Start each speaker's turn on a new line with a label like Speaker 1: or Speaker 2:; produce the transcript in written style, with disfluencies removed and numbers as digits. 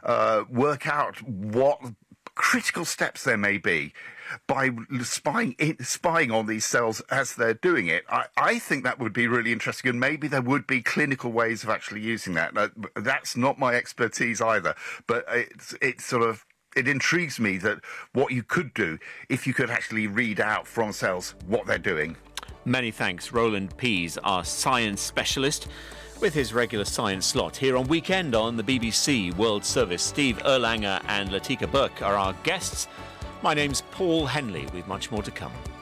Speaker 1: work out what critical steps there may be by spying on these cells as they're doing it. I think that would be really interesting, and maybe there would be clinical ways of actually using that. That's not my expertise either, but it intrigues me that what you could do if you could actually read out from cells what they're doing.
Speaker 2: Many thanks, Roland Pease, our science specialist, with his regular science slot here on Weekend on the BBC World Service. Steve Erlanger and Latika Burke are our guests. My name's Paul Henley, with much more to come.